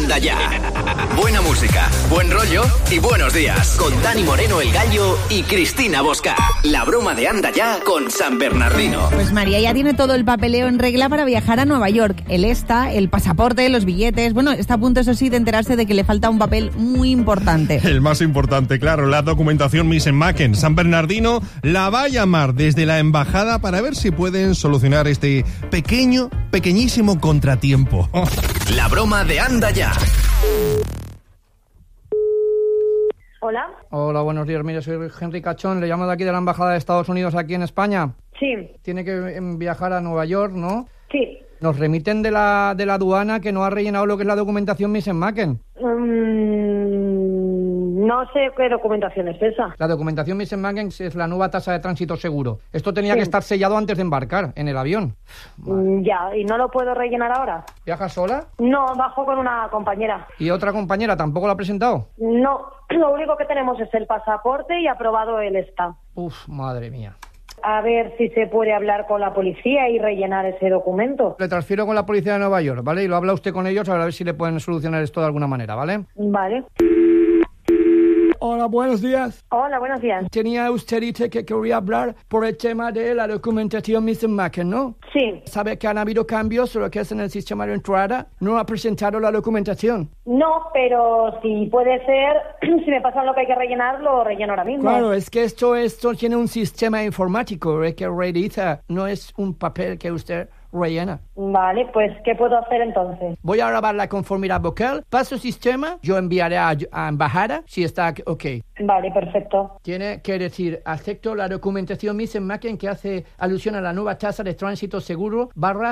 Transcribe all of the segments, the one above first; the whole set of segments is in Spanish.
Anda Ya. Buena música, buen rollo y buenos días. Con Dani Moreno, el Gallo, y Cristina Bosca. La broma de Anda Ya con San Bernardino. Pues María ya tiene todo el papeleo en regla para viajar a Nueva York. El ESTA, el pasaporte, los billetes. Bueno, está a punto, eso sí, de enterarse de que le falta un papel muy importante. El más importante, claro, la documentación Misen-Macken. San Bernardino la va a llamar desde la embajada para ver si pueden solucionar este pequeñísimo contratiempo. La broma de Anda Ya. Hola. Hola, buenos días. Mire, soy Henry Cachón, le llamo de aquí de la Embajada de Estados Unidos aquí en España. Sí. Tiene que viajar a Nueva York, ¿no? Sí. Nos remiten de la aduana que no ha rellenado lo que es la documentación Misen-Macken. No sé qué documentación es esa. La documentación Misen-Macken es la nueva tasa de tránsito seguro. Esto tenía que estar sellado antes de embarcar en el avión. Ya, ¿y no lo puedo rellenar ahora? ¿Viajas sola? No, bajo con una compañera. ¿Y otra compañera tampoco la ha presentado? No, lo único que tenemos es el pasaporte y aprobado el ESTA. Uf, madre mía. A ver si se puede hablar con la policía y rellenar ese documento. Le transfiero con la policía de Nueva York, ¿vale? Y lo habla usted con ellos a ver si le pueden solucionar esto de alguna manera, ¿vale? Vale. Hola, buenos días. Hola, buenos días. Tenía usted dicho que quería hablar por el tema de la documentación Misen-Macken, ¿no? Sí. ¿Sabe que han habido cambios en lo que es en el sistema de entrada? ¿No ha presentado la documentación? No, pero si puede ser, si me pasan lo que hay que rellenar, lo relleno ahora mismo. Claro, es que esto tiene un sistema informático que realiza, no es un papel que usted rellena. Vale, pues, ¿qué puedo hacer entonces? Voy a grabar la conformidad vocal, paso sistema, yo enviaré a embajada si está ok. Vale, perfecto. Tiene que decir, acepto la documentación Misen-Macken que hace alusión a la nueva tasa de tránsito seguro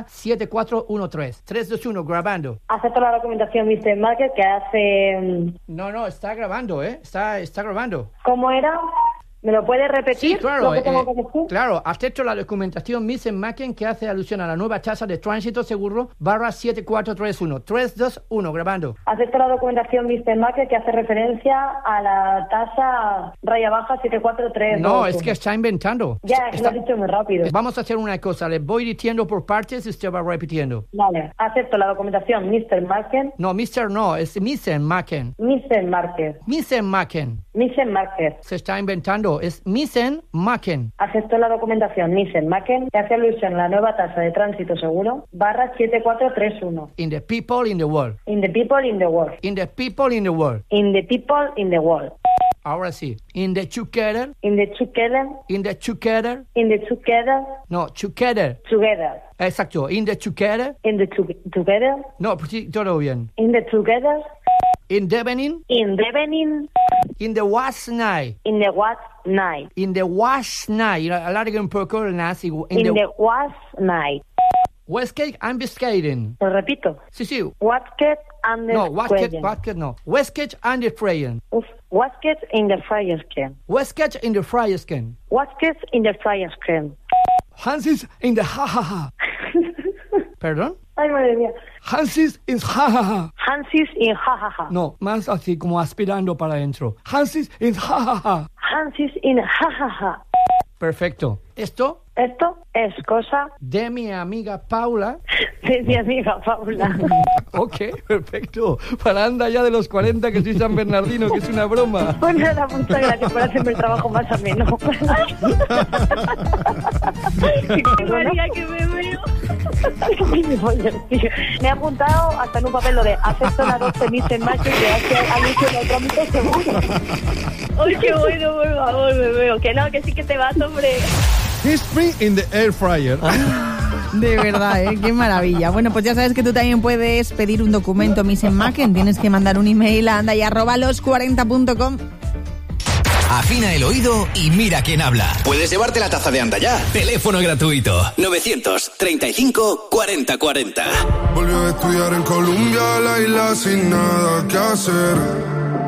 /7413. 321, grabando. Acepto la documentación Misen-Macken que hace... No, está grabando, está grabando. ¿Cómo era? ¿Me lo puedes repetir? Sí, claro. ¿Lo que tengo que decir? Claro, acepto la documentación Misen-Macken que hace alusión a la nueva tasa de tránsito seguro /7431. 321, grabando. Acepto la documentación Misen-Macken que hace referencia a la tasa /7431. No, es que está inventando. Ya, es que lo has dicho muy rápido. Vamos a hacer una cosa, le voy diciendo por partes y usted va repitiendo. Vale, acepto la documentación Misen-Macken. No, Mr. no, es Misen-Macken. Misen-Macken. Misen-Macken. Misen-Macken. Se está inventando, es Misen-Macken. Acepto la documentación Misen-Macken que hace alusión a la nueva tasa de tránsito seguro /7431. In the people in the world. In the people in the world. In the people in the world. In the people in the world. Ahora sí. In the together. In the together. In the together. In the together. No, together. Together. Exacto. In the together. In the together. No, sí, todo bien. In the together. In the evening. In the evening. In the was night. In the what night. In the was night. Alargue un poco el nas. In the was night. Westgate and Biscayne. Lo repito. Sí. Westgate and the No, Westgate no. Westgate and the Frayen. Westgate in the fryer skin. Westgate in the fryer skin. Westgate in the fryer skin. Hansis in the ha-ha-ha. ¿Perdón? Ay, madre mía. Hansis in ha-ha-ha. Hansis in ha-ha-ha. No, más así como aspirando para adentro. Hansis in ha-ha-ha. Hansis in ha-ha-ha. Perfecto. Esto es cosa de mi amiga Paula. De mi amiga Paula. Ok, perfecto. Para Anda Ya de los 40, que soy San Bernardino, que es una broma. Pues nada, muchas gracias por hacerme el trabajo más ameno. María, que me veo. Me he apuntado hasta en un papel lo de acepto la dos Misen-Macken que hace alusión al trámite seguro. Ay, qué bueno, por favor, me veo. Que no, que sí que te vas, hombre. History in the air fryer. De verdad, qué maravilla. Bueno, pues ya sabes que tú también puedes pedir un documento Misen-Macken. Tienes que mandar un email a andaya@los40.com. Afina el oído y mira quién habla. Puedes llevarte la taza de Anda Ya. Teléfono gratuito 935 40 40. Volvió a estudiar en Colombia, la isla sin nada que hacer.